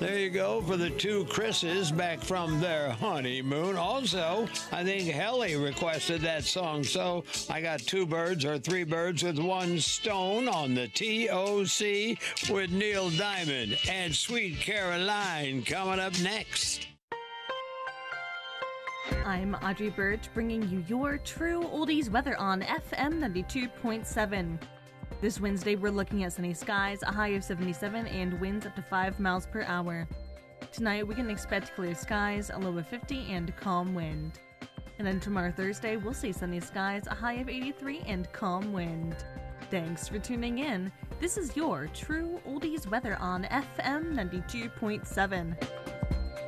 There you go for the two Chris's back from their honeymoon. Also, I think Helly requested that song, so I got two birds or three birds with one stone on the TOC with Neil Diamond and Sweet Caroline coming up next. I'm Audrey Birch, bringing you your true oldies weather on FM 92.7. This Wednesday, we're looking at sunny skies, a high of 77, and winds up to 5 miles per hour. Tonight, we can expect clear skies, a low of 50, and calm wind. And then tomorrow, Thursday, we'll see sunny skies, a high of 83, and calm wind. Thanks for tuning in. This is your true oldies weather on FM 92.7.